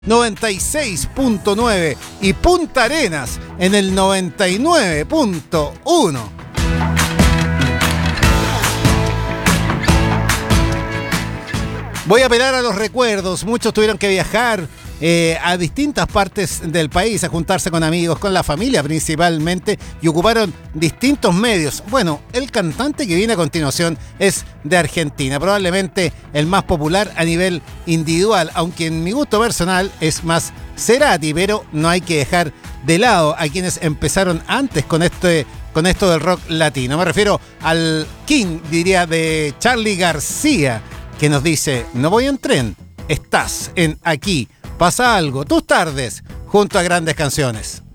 96.9 y Punta Arenas en el 99.1. Voy a apelar a los recuerdos. Muchos tuvieron que viajar a distintas partes del país, a juntarse con amigos, con la familia principalmente, y ocuparon distintos medios. Bueno, el cantante que viene a continuación es de Argentina, probablemente el más popular a nivel individual, aunque en mi gusto personal es más Cerati, pero no hay que dejar de lado a quienes empezaron antes con esto del rock latino. Me refiero al King, diría, de Charly García, que nos dice: no voy en tren, estás en Aquí Pasa Algo, tus tardes junto a grandes canciones.